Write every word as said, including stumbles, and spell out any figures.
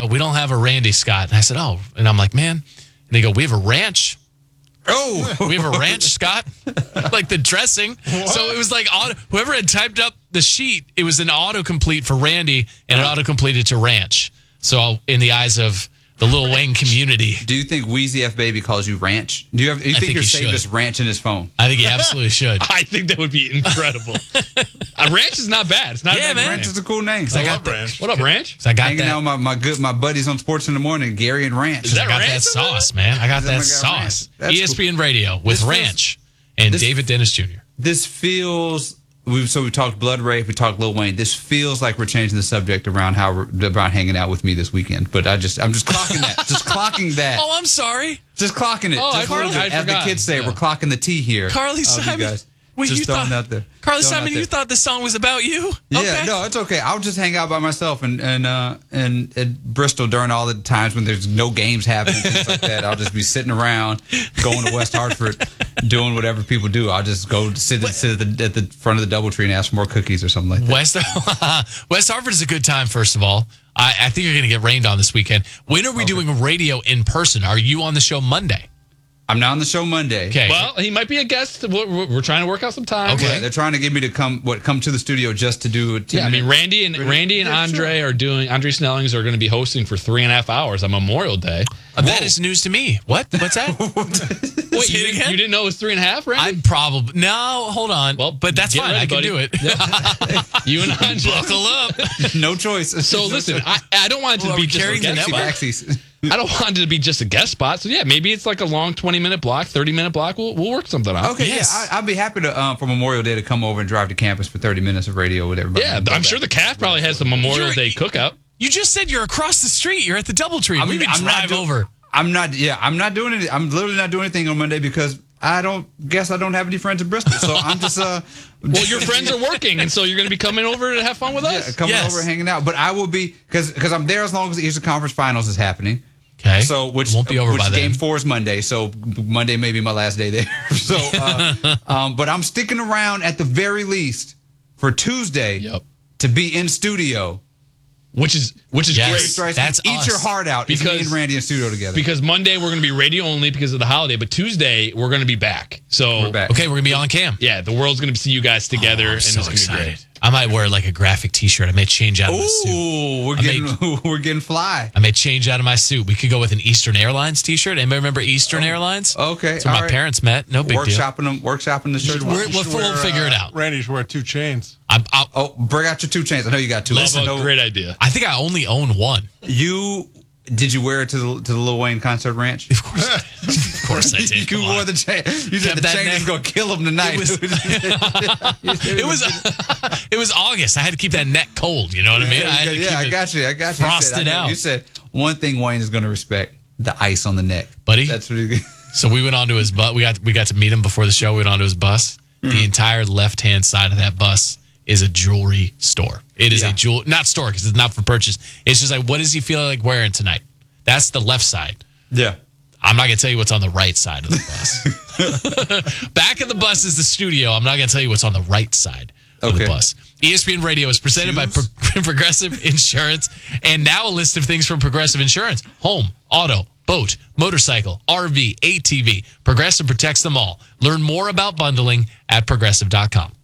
go, we don't have a Randy Scott. And I said, oh. And I'm like, man. And they go, we have a ranch. Oh, we have a ranch, Scott. Like the dressing. What? So it was like auto, whoever had typed up the sheet, it was an autocomplete for Randy, and it autocompleted to ranch. So in the eyes of the Lil Wayne community. Do you think Weezy F Baby calls you ranch? Do you, have, do you think, think you're he saved should. as ranch in his phone? I think he absolutely should. I think that would be incredible. A ranch is not bad. It's not Yeah, a bad man. name. Ranch is a cool name. I, I got love the, ranch. What up, Ranch? I got Hanging that. out with my, my good my buddies on Sports in the Morning, Gary and Ranch. Is that I got ranch that in sauce, man. I got Is that that my guy sauce. ranch? That's E S P N Radio with This feels- Ranch and this- David Dennis Junior This feels. We so we talked Blood Rape, we talked Lil Wayne. This feels like we're changing the subject around how we're, about hanging out with me this weekend. But I just I'm just clocking that, just clocking that, Oh, I'm sorry. just clocking it. Oh, just I a little forgot. bit. I As the forgot. kids say, Yeah. we're clocking the T here. Carly of you Simon. guys. Wait, just you throwing thought, out there. Carly Throwing out Simon, there. you thought this song was about you? Yeah, Okay. no, it's okay. I'll just hang out by myself and and uh and at Bristol during all the times when there's no games happening, things like that. I'll just be sitting around, going to West Hartford, doing whatever people do. I'll just go sit, sit at, the, at the front of the DoubleTree and ask for more cookies or something like that. West West Hartford is a good time, first of all. I, I think you're going to get rained on this weekend. When are we doing radio in person? Are you on the show Monday? I'm not on the show Monday. Okay. Well, he might be a guest. We're, we're we're trying to work out some time. Okay. Yeah, they're trying to get me to come what come to the studio just to do it. Yeah, I mean, Randy and Randy and Yeah, Andre sure. are doing. Andre Snellings are going to be hosting for three and a half hours on Memorial Day. Uh, that is news to me. What? What's that? Wait, Say you, it didn't- again? you didn't know it was three and a half, Randy? I'm probably no. Hold on. Well, but that's get fine. ready, I can buddy. do it. you and Andre. Buckle up. no choice. So listen, I, I don't want it to Well, are be we just a carrying the guest network? spot. Baxies. I don't want it to be just a guest spot. So yeah, maybe it's like a long twenty minute block, thirty minute block. We'll we'll work something out. Okay, Yes. yeah, I, I'd be happy to um, for Memorial Day to come over and drive to campus for thirty minutes of radio with everybody. Yeah, I'm sure the cast probably has some Memorial You're- Day cookout. You just said you're across the street. You're at the DoubleTree. I we mean, can I'm not drive do- over. I'm not. Yeah, I'm not doing it. I'm literally not doing anything on Monday because I don't guess I don't have any friends in Bristol. So I'm just uh. Well, your friends are working, and so you're going to be coming over to have fun with yeah, us. coming Yes. over, hanging out. But I will be because because I'm there as long as the Eastern Conference Finals is happening. Okay. So which won't be over which by game then. four is Monday. So Monday may be my last day there. so, uh, um, but I'm sticking around at the very least for Tuesday Yep. to be in studio. Which is which is Yes. great. Strikes, That's eat us. your heart out. It's me Because- and Randy in studio together. Because Monday we're going to be radio only because of the holiday, but Tuesday we're going to be back. So We're back. Okay, we're gonna be on cam. yeah, the world's going to see you guys together, Oh, I'm and so it's going to be excited. great. I might wear like a graphic T-shirt. I may change out of my suit. Ooh, we're I getting we're getting fly. I may change out of my suit. We could go with an Eastern Airlines T-shirt. Anybody remember Eastern Airlines? Okay, That's where all my right. parents met. No big deal. Workshopping them, workshopping the shirt. We're- You we'll, should we'll wear, figure it uh, out. Randy should wear two chains. I'm, I'll, Oh, bring out your two chains. I know you got two. Love Listen, a no, great idea. I think I only own one. you did you wear it to the to the Lil Wayne concert ranch? Of course, I did. Of course I did. You Come wore on. the chain. You said Kept the that chain neck- is gonna kill him tonight. It was- It was it was August. I had to keep that neck cold. You know what I mean? I had to yeah, keep I it got you. I got you. You frosted said, I know- out. You said one thing Wayne is going to respect: the ice on the neck, Buddy? That's what he. So we went onto his bus. We got we got to meet him before the show. We went onto his bus. Mm-hmm. The entire left hand side of that bus is a jewelry store. It is Yeah. a jewel not store because it's not for purchase. It's just like, what does he feel like wearing tonight? That's the left side. Yeah. I'm not gonna tell you what's on the right side of the bus. Back of the bus is the studio. I'm not gonna tell you what's on the right side of the Okay. bus. E S P N Radio is presented by Pro- Progressive Insurance, and now a list of things from Progressive Insurance: home, auto, boat, motorcycle, R V, A T V. Progressive protects them all. Learn more about bundling at progressive dot com.